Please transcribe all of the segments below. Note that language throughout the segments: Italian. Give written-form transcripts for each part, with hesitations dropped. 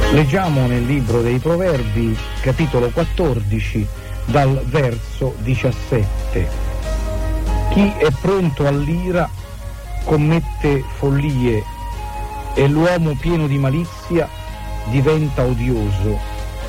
Leggiamo nel libro dei Proverbi, capitolo 14, dal verso 17. Chi è pronto all'ira commette follie e l'uomo pieno di malizia diventa odioso.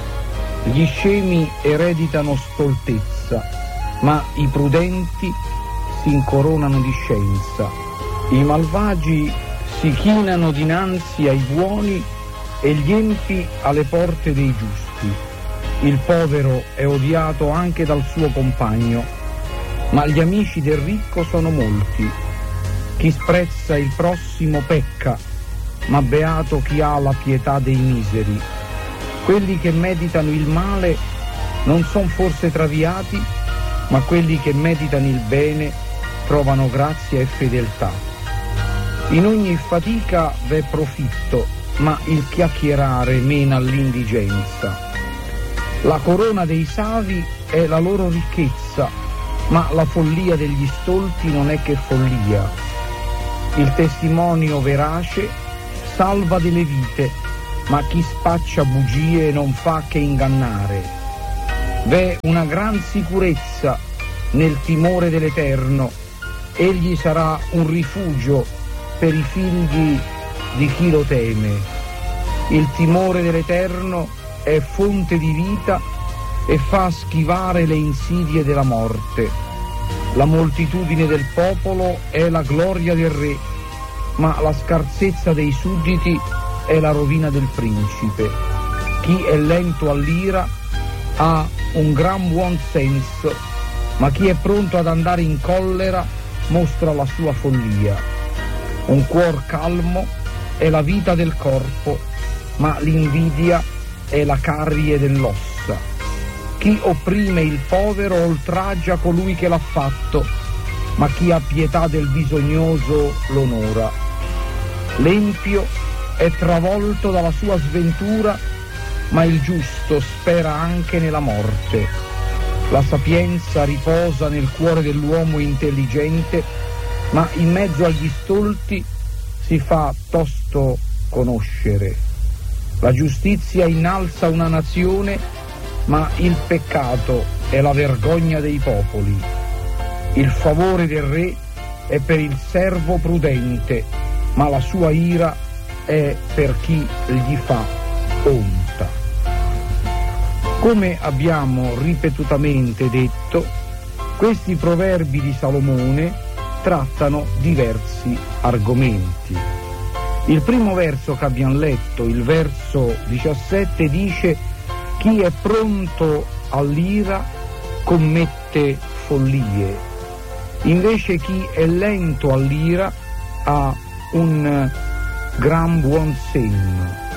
Gli scemi ereditano stoltezza, ma i prudenti si incoronano di scienza. I malvagi si chinano dinanzi ai buoni e gli empi alle porte dei giusti. Il povero è odiato anche dal suo compagno, ma gli amici del ricco sono molti. Chi sprezza il prossimo pecca, ma beato chi ha la pietà dei miseri. Quelli che meditano il male non son forse traviati, ma quelli che meditano il bene trovano grazia e fedeltà. In ogni fatica v'è profitto, ma il chiacchierare mena all'indigenza. La corona dei savi è la loro ricchezza, ma la follia degli stolti non è che follia. Il testimonio verace salva delle vite, ma chi spaccia bugie non fa che ingannare. V'è una gran sicurezza nel timore dell'Eterno, egli sarà un rifugio per i figli di chi lo teme. Il timore dell'Eterno è fonte di vita e fa schivare le insidie della morte. La moltitudine del popolo è la gloria del re, ma la scarsezza dei sudditi è la rovina del principe. Chi è lento all'ira ha un gran buon senso, ma chi è pronto ad andare in collera mostra la sua follia. Un cuor calmo è la vita del corpo, ma l'invidia è la carie dell'ossa. Chi opprime il povero oltraggia colui che l'ha fatto, ma chi ha pietà del bisognoso l'onora. L'empio è travolto dalla sua sventura, ma il giusto spera anche nella morte. La sapienza riposa nel cuore dell'uomo intelligente, ma in mezzo agli stolti si fa tosto conoscere. La giustizia innalza una nazione, ma il peccato è la vergogna dei popoli. Il favore del re è per il servo prudente, ma la sua ira è per chi gli fa onta. Come abbiamo ripetutamente detto, questi proverbi di Salomone trattano diversi argomenti. Il primo verso che abbiamo letto, il verso 17, dice: chi è pronto all'ira commette follie. Invece chi è lento all'ira ha un gran buon senno.